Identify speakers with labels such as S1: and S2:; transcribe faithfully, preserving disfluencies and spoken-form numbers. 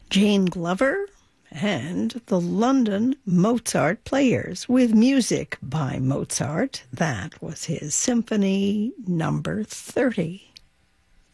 S1: Jane Glover, and the London Mozart Players with music by Mozart. That was his Symphony Number thirty.